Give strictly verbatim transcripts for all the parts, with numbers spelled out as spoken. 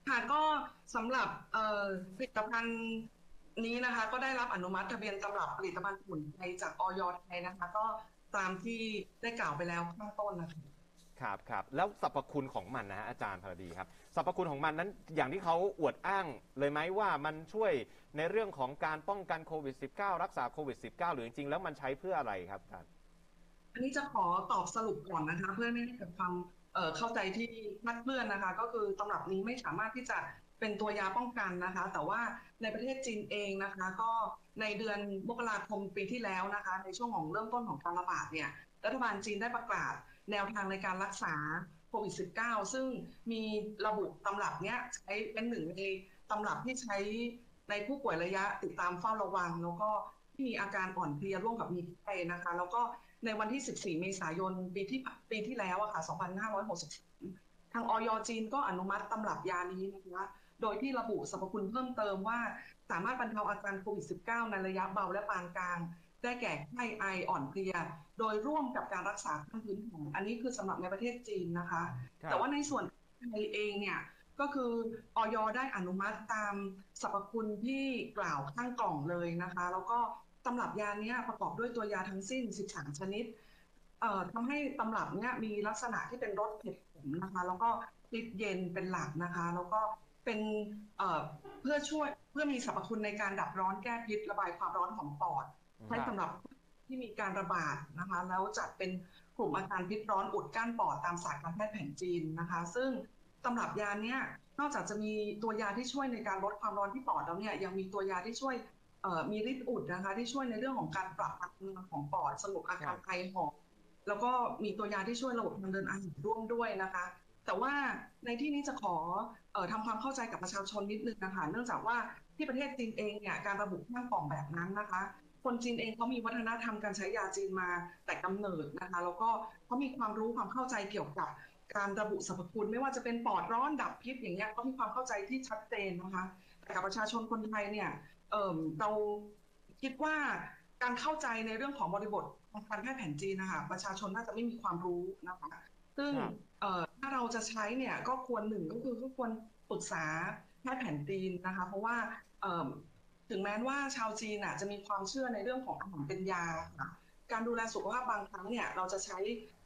ค่ะก็สำหรับผลิตภัณฑ์นี้นะคะก็ได้รับอนุมัติทะเบียนตำรับผลิตภัณฑ์สมุนไพรจากอย.ไทยนะคะก็ตามที่ได้กล่าวไปแล้วข้างต้นนะคะครับครับแล้วสรรพคุณของมันนะฮะอาจารย์พอดีครับสรรพคุณของมันนั้นอย่างที่เขาอวดอ้างเลยไหมว่ามันช่วยในเรื่องของการป้องกันโควิด สิบเก้า รักษาโควิด สิบเก้า หรือจริงๆแล้วมันใช้เพื่ออะไรครับอาจารย์อันนี้จะขอตอบสรุปก่อนนะคะเพื่อไม่ให้เกิดความเข้าใจที่คลาดเคลื่อนนะคะก็คือตำรับนี้ไม่สามารถที่จะเป็นตัวยาป้องกันนะคะแต่ว่าในประเทศจีนเองนะคะก็ในเดือนมกราคมปีที่แล้วนะคะในช่วงของเริ่มต้นของการระบาดเนี่ยรัฐบาลจีนได้ประกาศแนวทางในการรักษาโควิด สิบเก้า ซึ่งมีระบุตำรับเนี้ยใช้เป็นหนึ่งในตำรับที่ใช้ในผู้ป่วยระยะติดตามเฝ้าระวังแล้วก็ที่มีอาการอ่อนเพลียร่วมกับมีไข้นะคะแล้วก็ในวันที่สิบสี่เมษายนปีที่ปีที่แล้วอะค่ะสองพันห้าร้อยหกสิบสามทางอย.จีนก็อนุมัติตำรับยานี้นะคะโดยที่ระบุสรรพคุณเพิ่มเติมว่าสามารถบรรเทาอาการโควิด สิบเก้า ในระยะเบาและปานกลางได้แก่ไข้ไออ่อนเพลียโดยร่วมกับการรักษาขั้นพื้นฐานอันนี้คือสำหรับในประเทศจีนนะคะแต่ว่าในส่วนไทยเองเนี่ยก็คืออย.ได้อนุมัติตามสรรพคุณที่กล่าวข้างกล่องเลยนะคะแล้วก็ตำรับยานี้ประกอบด้วยตัวยาทั้งสิ้นสิบสามชนิดเอ่อทำให้ตำรับเนี้ยมีลักษณะที่เป็นรสเผ็ดขมนะคะแล้วก็ฤทธิ์เย็นเป็นหลักนะคะแล้วก็เป็นเอ่อเพื่อช่วยเพื่อมีสรรพคุณในการดับร้อนแก้พิษระบายความร้อนของปอดใช้สำหรับที่มีการระบาดนะคะแล้วจัดเป็นกลุ่มอาการพิษร้อนอุดกั้นปอดตามศาสตร์การแพทย์แผนจีนนะคะซึ่งตำรับยาเนี้ยนอกจากจะมีตัวยาที่ช่วยในการลดความร้อนที่ปอดแล้วเนี่ยยังมีตัวยาที่ช่วยมีฤทธิ์อุดนะคะที่ช่วยในเรื่องของการปรับการทำงานของปอดสงบอาการไอหอบแล้วก็มีตัวยาที่ช่วยระบบทางเดินอาหารร่วมด้วยนะคะแต่ว่าในที่นี้จะขอเอ่อทำความเข้าใจกับประชาชนนิดนึงนะคะเนื่องจากว่าที่ประเทศจีนเองเนี่ยการระบุข้างกล่องแบบนั้นนะคะคนจีนเองเขามีวัฒนธรรมการใช้ยาจีนมาแต่กำเนิดนะคะแล้วก็เขามีความรู้ความเข้าใจเกี่ยวกับการระบุสรรพคุณไม่ว่าจะเป็นปอดร้อนดับพิษอย่างเงี้ยเขามีความเข้าใจที่ชัดเจนนะคะแต่กับประชาชนคนไทยเนี่ยเอ่อเราคิดว่าการเข้าใจในเรื่องของบริบททางการแพทย์แผนจีนนะคะประชาชนน่าจะไม่มีความรู้นะคะซึ่งถ้าเราจะใช้เนี่ยก็ควรหนึ่งก็คือก็ควรปรึกษาแพทย์แผนจีนนะคะเพราะว่าถึงแม้ว่าชาวจีนจะมีความเชื่อในเรื่องของอาหารเป็นยาการดูแลสุขภาพบางครั้งเนี่ยเราจะใช้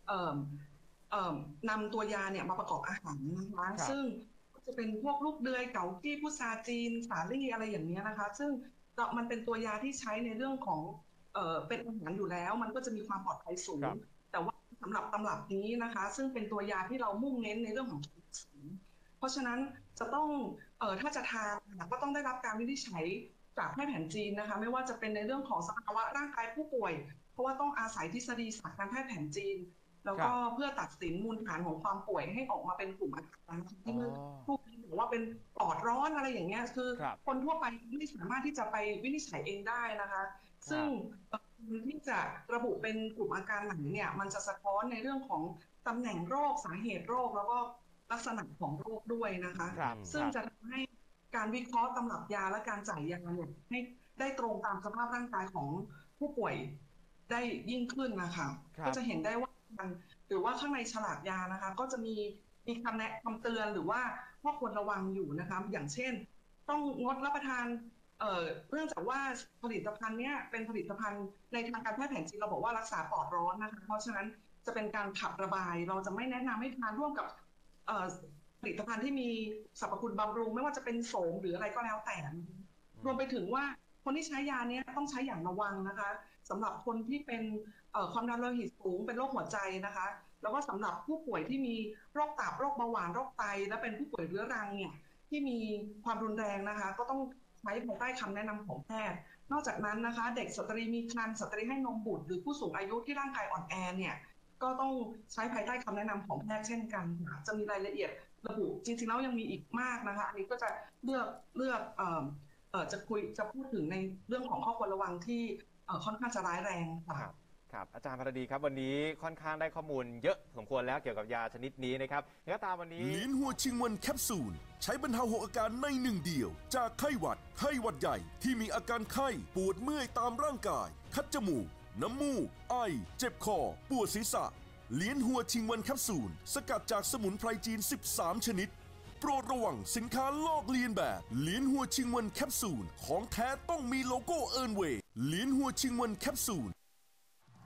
นำตัวยาเนี่ยมาประกอบอาหารนะคะซึ่งจะเป็นพวกลูกเดือยเกากี้พุทราจีนสาลี่อะไรอย่างนี้นะคะซึ่งมันเป็นตัวยาที่ใช้ในเรื่องของเป็นอาหารอยู่แล้วมันก็จะมีความปลอดภัยสูงแต่ว่าสำหรับตำรับนี้นะคะซึ่งเป็นตัวยาที่เรามุ่งเน้นในเรื่องของสูงเพราะฉะนั้นจะต้องเอ่อถ้าจะทานก็ต้องได้รับการวินิจฉัยจากแพทย์แผนจีนนะคะไม่ว่าจะเป็นในเรื่องของสภาวะร่างกายผู้ป่วยเพราะว่าต้องอาศัยทฤษฎีศาสตร์การแพทย์แผนจีนแล้วก็เพื่อตัดสินมูลฐานของความป่วยให้ออกมาเป็นกลุ่มอาการที่ผู้ป่วยบอกว่าเป็นปอดร้อนอะไรอย่างเงี้ยคือคนทั่วไปไม่สามารถที่จะไปวินิจฉัยเองได้นะคะซึ่งที่จะระบุเป็นกลุ่มอาการไหนเนี่ยมันจะสะท้อนในเรื่องของตำแหน่งโรคสาเหตุโรคแล้วก็ลักษณะของโรคด้วยนะคะซึ่งจะทำให้การวิเคราะห์ตำรับยาและการจ่ายยาเนี่ยให้ได้ตรงตามสภาพร่างกายของผู้ป่วยได้ยิ่งขึ้นนะคะก็จะเห็นได้ว่าหรือว่าข้างในฉลากยานะคะก็จะมีมีคำแนะคำเตือนหรือว่าข้อควรระวังอยู่นะคะอย่างเช่นต้องงดรับประทานเอ่อเนื่องจากว่าผลิตภัณฑ์เนี้ยเป็นผลิตภัณฑ์ในทางการแพทย์แผนจีนเราบอกว่ารักษาปอดร้อนนะคะเพราะฉะนั้นจะเป็นการขับระบายเราจะไม่แนะนำให้ทานร่วมกับเอ่อผลิตภัณฑ์ที่มีสรรพคุณบำรุงไม่ว่าจะเป็นโสมหรืออะไรก็แล้วแต่รวมไปถึงว่าคนที่ใช้ยาเนี้ยต้องใช้อย่างระวังนะคะสำหรับคนที่เป็นความดันโลหิตสูงเป็นโรคหัวใจนะคะแล้วก็สำหรับผู้ป่วยที่มีโรคตับโรคเบาหวานโรคไตและเป็นผู้ป่วยเรื้อรังเนี่ยที่มีความรุนแรงนะคะก็ต้องใช้ภายใต้คำแนะนำของแพทย์นอกจากนั้นนะคะเด็กสตรีมีครรภ์สตรีให้นมบุตรหรือผู้สูงอายุที่ร่างกายอ่อนแอเนี่ยก็ต้องใช้ภายใต้คำแนะนำของแพทย์เช่นกันจะมีรายละเอียดระบุจริงๆแล้วยังมีอีกมากนะคะอันนี้ก็จะเลือกเลือกเอ่อเอ่อจะคุยจะพูดถึงในเรื่องของข้อควรระวังที่ค่อนข้างจะร้ายแรงค่ะครับอาจารย์พรดีครับวันนี้ค่อนข้างได้ข้อมูลเยอะสมควรแล้วเกี่ยวกับยาชนิดนี้นะครับแล้วตามวันนี้ลิ้นหัวชิงวันแคปซูลใช้บรรเทาหกอาการในหนึ่งเดียวจากไข้หวัดไข้หวัดใหญ่ที่มีอาการไข้ปวดเมื่อยตามร่างกายคัดจมูกน้ำมูกไอเจ็บคอปวดศีรษะลิ้นหัวชิงวันแคปซูลสกัดจากสมุนไพรจีนสิบสามชนิดโปรดระวังสินค้าลอกเลียนแบบเหลียนหัวชิงวันแคปซูลของแท้ต้องมีโลโก้เอิร์นเวย์เหลียนหัวชิงวันแคปซูล